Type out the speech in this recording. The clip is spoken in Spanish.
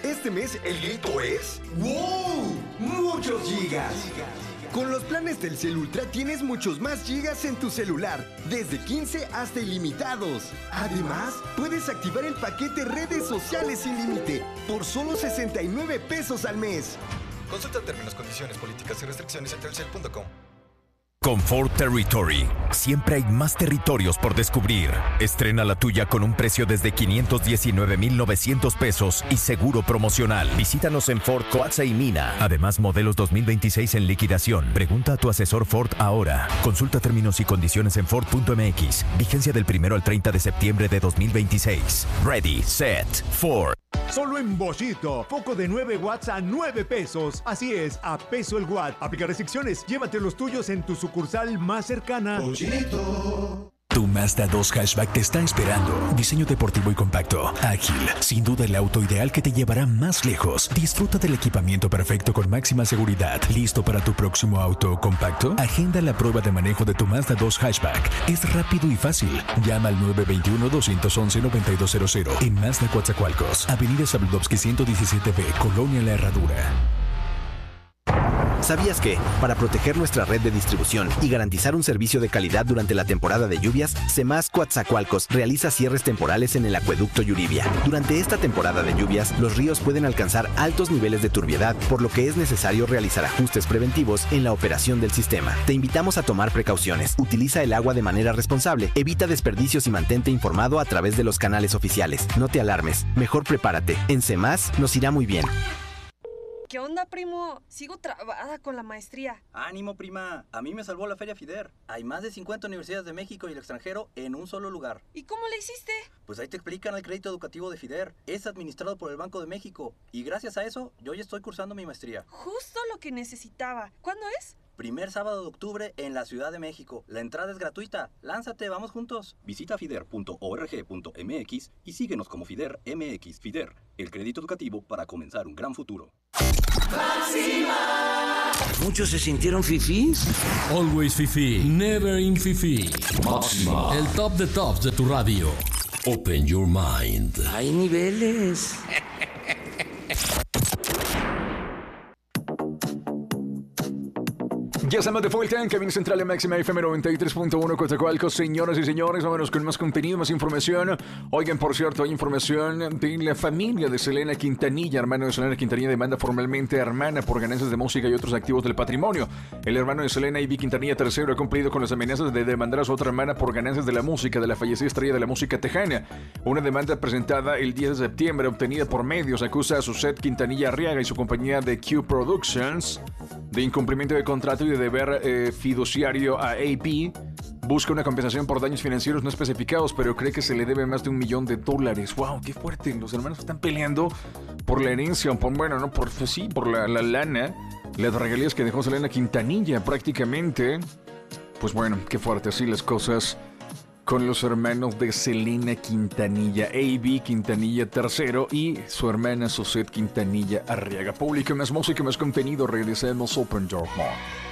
Este mes el grito es ¡wow! ¡Muchos gigas! Con los planes Telcel Ultra tienes muchos más gigas en tu celular, desde 15 hasta ilimitados. Además, puedes activar el paquete redes sociales sin límite por solo 69 pesos al mes. Consulta términos, condiciones, políticas y restricciones en telcel.com. Con Ford Territory, siempre hay más territorios por descubrir. Estrena la tuya con un precio desde 519,900 pesos y seguro promocional. Visítanos en Ford Coatza y Mina. Además, modelos 2026 en liquidación. Pregunta a tu asesor Ford ahora. Consulta términos y condiciones en Ford.mx. Vigencia del 1 al 30 de septiembre de 2026. Ready, set, Ford. Solo en Bollito, foco de 9 watts a 9 pesos. Así es, a peso el watt. Aplica restricciones. Llévate los tuyos en tu sucursal más cercana. Bollito. Tu Mazda 2 Hatchback te está esperando. Diseño deportivo y compacto, ágil, sin duda el auto ideal que te llevará más lejos. Disfruta del equipamiento perfecto con máxima seguridad. ¿Listo para tu próximo auto compacto? Agenda la prueba de manejo de tu Mazda 2 Hatchback. Es rápido y fácil. Llama al 921-211-9200 en Mazda Coatzacoalcos, Avenida Sabludovsky 117B, Colonia La Herradura. ¿Sabías que, para proteger nuestra red de distribución y garantizar un servicio de calidad durante la temporada de lluvias, Semás Coatzacoalcos realiza cierres temporales en el acueducto Yuribia? Durante esta temporada de lluvias, los ríos pueden alcanzar altos niveles de turbiedad, por lo que es necesario realizar ajustes preventivos en la operación del sistema. Te invitamos a tomar precauciones, utiliza el agua de manera responsable, evita desperdicios y mantente informado a través de los canales oficiales. No te alarmes, mejor prepárate. En Semás nos irá muy bien. ¿Qué onda, primo? Sigo trabada con la maestría. Ánimo, prima. A mí me salvó la Feria FIDER. Hay más de 50 universidades de México y el extranjero en un solo lugar. ¿Y cómo le hiciste? Pues ahí te explican el crédito educativo de FIDER. Es administrado por el Banco de México. Y gracias a eso, yo ya estoy cursando mi maestría. Justo lo que necesitaba. ¿Cuándo es? Primer sábado de octubre en la Ciudad de México. La entrada es gratuita. Lánzate, vamos juntos. Visita fider.org.mx y síguenos como FIDER MX. FIDER, el crédito educativo para comenzar un gran futuro. ¡Máxima! ¿Muchos se sintieron fifís? Always fifi, never in fifi. Máxima, el top de tops de tu radio. Open your mind. Hay niveles. Ya estamos de vuelta en Cabina Central de Máxima FM 93.1 Coatzacoalcos. Señoras y señores, vámonos con más contenido, más información. Oigan, por cierto, hay información de la familia de Selena Quintanilla. Hermano de Selena Quintanilla demanda formalmente a hermana por ganancias de música y otros activos del patrimonio. El hermano de Selena, Ivy Quintanilla III, ha cumplido con las amenazas de demandar a su otra hermana por ganancias de la música de la fallecida estrella de la música tejana. Una demanda presentada el 10 de septiembre, obtenida por medios, acusa a Suset Quintanilla Arriaga y su compañía de Q Productions de incumplimiento de contrato y de deber fiduciario a AP. Busca una compensación por daños financieros no especificados, pero cree que se le debe más de $1 millón. ¡Wow! ¡Qué fuerte! Los hermanos están peleando por la herencia, por la lana, las regalías que dejó Selena Quintanilla prácticamente. Pues bueno, qué fuerte, así las cosas con los hermanos de Selena Quintanilla, A.B. Quintanilla III y su hermana Suset Quintanilla Arriaga. Público, más música, más contenido. Regresemos Open Your Heart.